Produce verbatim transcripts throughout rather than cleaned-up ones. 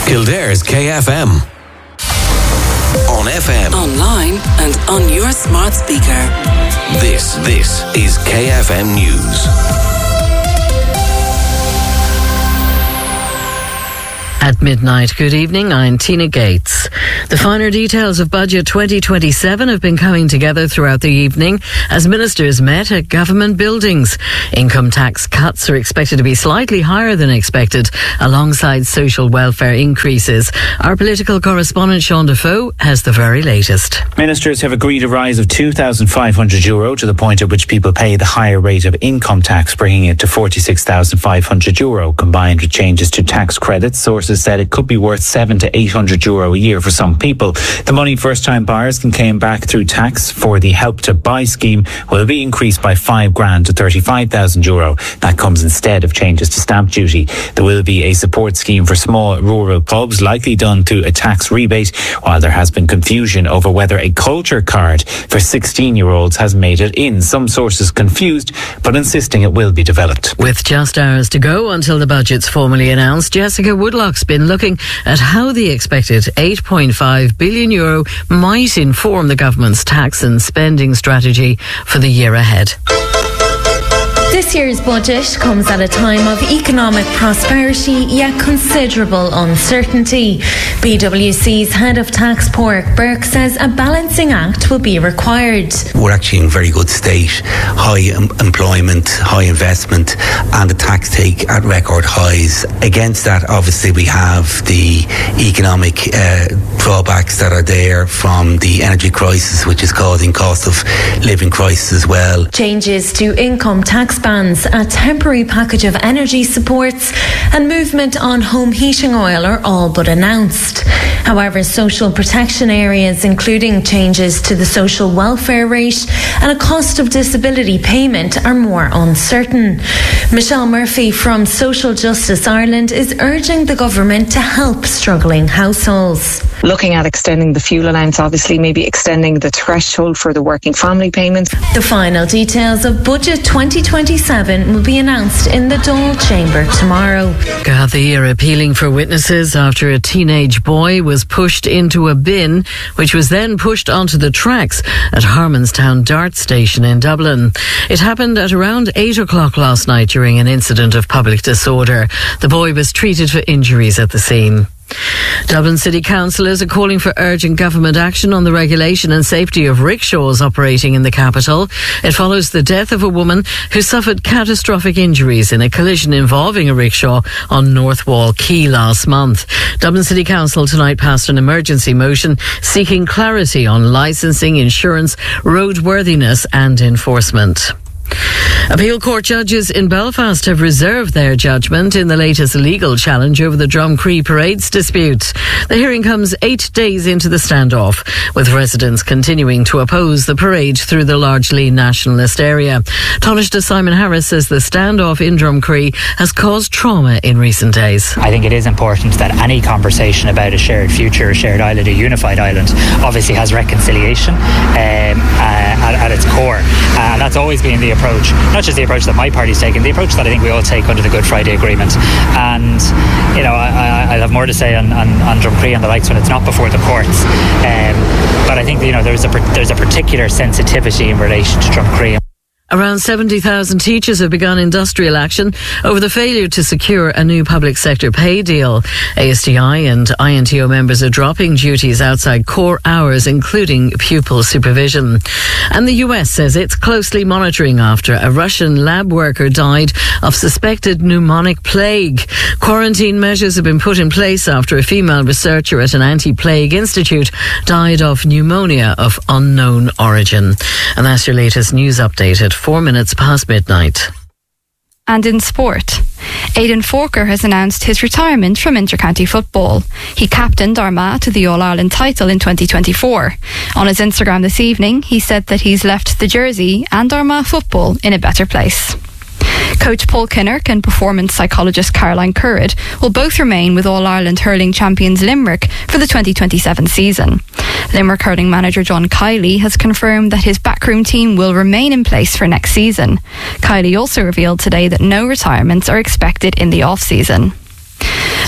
Kildare's K F M. On F M. Online and on your smart speaker. This, this is K F M News. At midnight, good evening, I'm Tina Gates. The finer details of Budget twenty twenty-seven have been coming together throughout the evening as ministers met at government buildings. Income tax cuts are expected to be slightly higher than expected, alongside social welfare increases. Our political correspondent Sean Defoe has the very latest. Ministers have agreed a rise of two thousand five hundred euro to the point at which people pay the higher rate of income tax, bringing it to forty-six thousand five hundred euro. Combined with changes to tax credits, sources said it could be worth seven to eight hundred euro a year for some people. The money first-time buyers can claim back through tax for the Help to Buy scheme will be increased by five grand to thirty-five thousand euro. That comes instead of changes to stamp duty. There will be a support scheme for small rural pubs, likely done through a tax rebate, while there has been confusion over whether a culture card for sixteen-year-olds has made it in. Some sources confused, but insisting it will be developed. With just hours to go until the budget's formally announced, Jessica Woodlock's been looking at how the expected eight point five billion euro might inform the government's tax and spending strategy for the year ahead. This year's budget comes at a time of economic prosperity yet considerable uncertainty. B W C's head of tax, Pádraig Burke, says a balancing act will be required. We're actually in very good state. High em- employment, high investment and the tax take at record highs. Against that, obviously, we have the economic uh, drawbacks that are there from the energy crisis, which is causing cost of living crisis as well. Changes to income tax bans, a temporary package of energy supports and movement on home heating oil are all but announced. However, social protection areas, including changes to the social welfare rate and a cost of disability payment, are more uncertain. Michelle Murphy from Social Justice Ireland is urging the government to help struggling households. Looking at extending the fuel allowance, obviously maybe extending the threshold for the working family payments. The final details of Budget twenty twenty-seven will be announced in the Dáil Chamber tomorrow. Gardaí are appealing for witnesses after a teenage boy was pushed into a bin, which was then pushed onto the tracks at Harmonstown Dart Station in Dublin. It happened at around eight o'clock last night during an incident of public disorder. The boy was treated for injuries at the scene. Dublin City Councillors are calling for urgent government action on the regulation and safety of rickshaws operating in the capital. It follows the death of a woman who suffered catastrophic injuries in a collision involving a rickshaw on North Wall Quay last month. Dublin City Council tonight passed an emergency motion seeking clarity on licensing, insurance, roadworthiness and enforcement. Appeal court judges in Belfast have reserved their judgment in the latest legal challenge over the Drumcree Parade's dispute. The hearing comes eight days into the standoff, with residents continuing to oppose the parade through the largely nationalist area. Taoiseach Simon Harris says the standoff in Drumcree has caused trauma in recent days. I think it is important that any conversation about a shared future, a shared island, a unified island, obviously has reconciliation um, uh, at, at its core. Uh, and that's always been the approach, not just the approach that my party's taken, the approach that I think we all take under the Good Friday Agreement. And, you know, I, I'll have more to say on, on, on Drumcree and the likes when it's not before the courts. Um, but I think, you know, there's a, there's a particular sensitivity in relation to Drumcree. Around seventy thousand teachers have begun industrial action over the failure to secure a new public sector pay deal. A S T I and I N T O members are dropping duties outside core hours, including pupil supervision. And the U S says it's closely monitoring after a Russian lab worker died of suspected pneumonic plague. Quarantine measures have been put in place after a female researcher at an anti-plague institute died of pneumonia of unknown origin. And that's your latest news update at four minutes past midnight. And in sport, Aidan Forker has announced his retirement from intercounty football. He captained Armagh to the All-Ireland title in twenty twenty-four. On his Instagram this evening, he said that he's left the jersey and Armagh football in a better place. Coach Paul Kinnerk and performance psychologist Caroline Currid will both remain with All-Ireland hurling champions Limerick for the twenty twenty-seven season. Limerick hurling manager John Kiley has confirmed that his backroom team will remain in place for next season. Kiley also revealed today that no retirements are expected in the off-season.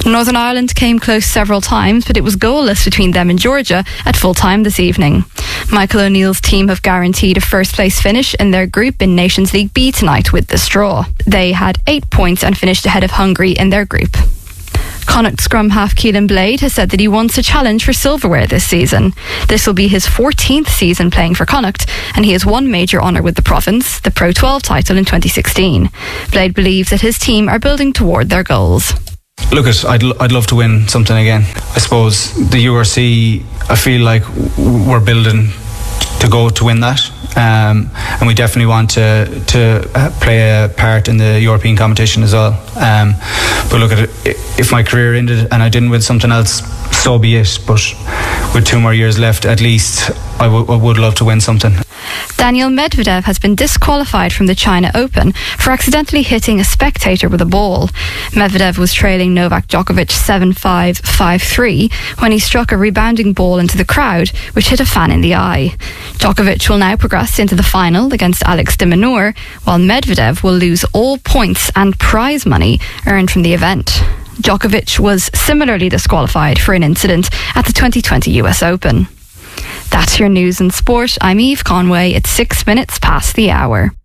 Northern Ireland came close several times, but it was goalless between them and Georgia at full time this evening. Michael O'Neill's team have guaranteed a first place finish in their group in Nations League B tonight with this draw. They had eight points and finished ahead of Hungary in their group. Connacht scrum half Keelan Blade has said that he wants a challenge for silverware this season. This will be his fourteenth season playing for Connacht, and he has one major honour with the province, the Pro twelve title in twenty sixteen. Blade believes that his team are building toward their goals. Look, I'd, I'd love to win something again. I suppose the U R C, I feel like we're building to go to win that. Um, and we definitely want to to play a part in the European competition as well. Um, but look at it, if my career ended and I didn't win something else, so be it. But with two more years left, at least I, w- I would love to win something. Daniil Medvedev has been disqualified from the China Open for accidentally hitting a spectator with a ball. Medvedev was trailing Novak Djokovic seven five, five three when he struck a rebounding ball into the crowd, which hit a fan in the eye. Djokovic will now progress into the final against Alex de Minaur, while Medvedev will lose all points and prize money earned from the event. Djokovic was similarly disqualified for an incident at the twenty twenty U S Open. That's your news and sport. I'm Eve Conway. It's six minutes past the hour.